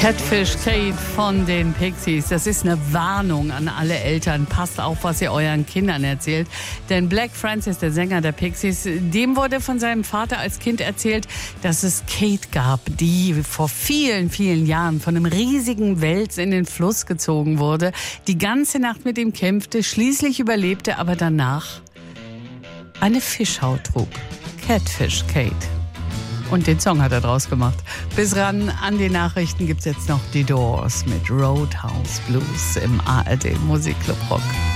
Catfish Kate von den Pixies. Das ist eine Warnung an alle Eltern. Passt auf, was ihr euren Kindern erzählt. Denn Black Francis, der Sänger der Pixies, dem wurde von seinem Vater als Kind erzählt, dass es Kate gab, die vor vielen, vielen Jahren von einem riesigen Wels in den Fluss gezogen wurde, die ganze Nacht mit ihm kämpfte, schließlich überlebte, aber danach eine Fischhaut trug. Catfish Kate. Und den Song hat er draus gemacht. Bis ran an die Nachrichten gibt's jetzt noch die Doors mit Roadhouse Blues im ARD Musikclub Rock.